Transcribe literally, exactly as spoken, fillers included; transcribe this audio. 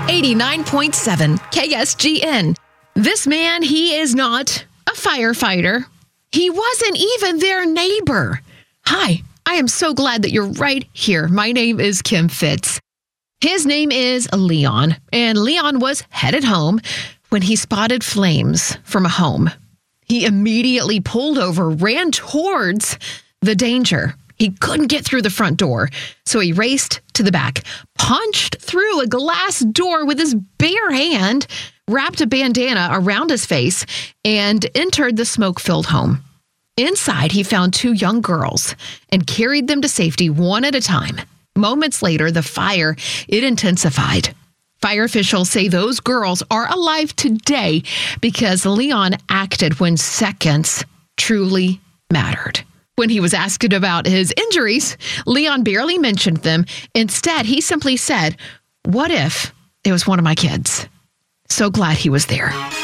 eighty-nine point seven K S G N. This man, he is not a firefighter. He wasn't even their neighbor. Hi, I am so glad that you're right here. My name is Kim Fitz. His name is Leon, and Leon was headed home when he spotted flames from a home. He immediately pulled over, ran towards the danger. He couldn't get through the front door, so he raced to the back, punched through a glass door with his bare hand, wrapped a bandana around his face, and entered the smoke-filled home. Inside, he found two young girls and carried them to safety one at a time. Moments later, the fire, it intensified. Fire officials say those girls are alive today because Leon acted when seconds truly mattered. When he was asked about his injuries, Leon barely mentioned them. Instead, he simply said, "What if it was one of my kids?" So glad he was there.